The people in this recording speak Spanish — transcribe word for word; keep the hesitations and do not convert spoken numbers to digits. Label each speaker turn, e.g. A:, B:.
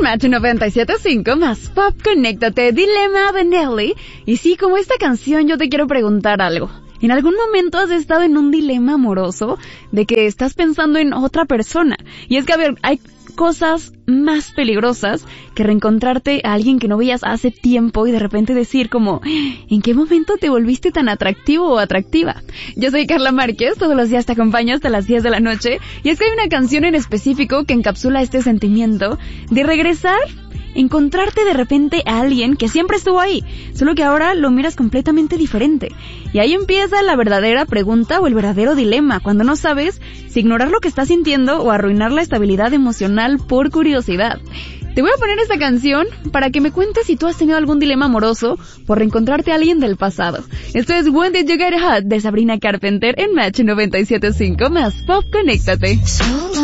A: Match noventa y siete punto cinco más Pop, conéctate, Dilema de Nelly. Y sí, como esta canción, yo te quiero preguntar algo. ¿En algún momento has estado en un dilema amoroso de que estás pensando en otra persona? Y es que, a ver, hay cosas más peligrosas que reencontrarte a alguien que no veías hace tiempo y de repente decir como, ¿en qué momento te volviste tan atractivo o atractiva? Yo soy Carla Márquez, todos los días te acompaño hasta las diez de la noche, y es que hay una canción en específico que encapsula este sentimiento de regresar, encontrarte de repente a alguien que siempre estuvo ahí, solo que ahora lo miras completamente diferente. Y ahí empieza la verdadera pregunta o el verdadero dilema, cuando no sabes si ignorar lo que estás sintiendo o arruinar la estabilidad emocional por curiosidad. Te voy a poner esta canción para que me cuentes si tú has tenido algún dilema amoroso por reencontrarte a alguien del pasado. Esto es When Did You Get Hot de Sabrina Carpenter en Match noventa y siete punto cinco más Pop, conéctate.